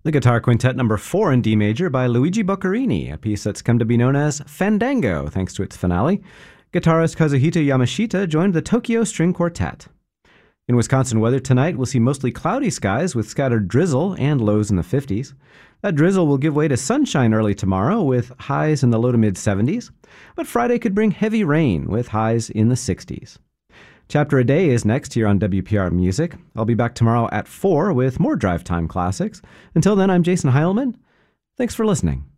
The Guitar Quintet number 4 in D major by Luigi Boccherini, a piece that's come to be known as Fandango, thanks to its finale. Guitarist Kazuhito Yamashita joined the Tokyo String Quartet. In Wisconsin weather tonight, we'll see mostly cloudy skies with scattered drizzle and lows in the 50s. That drizzle will give way to sunshine early tomorrow with highs in the low to mid 70s, but Friday could bring heavy rain with highs in the 60s. Chapter a Day is next here on WPR Music. I'll be back tomorrow at 4 with more Drive Time classics. Until then, I'm Jason Heilman. Thanks for listening.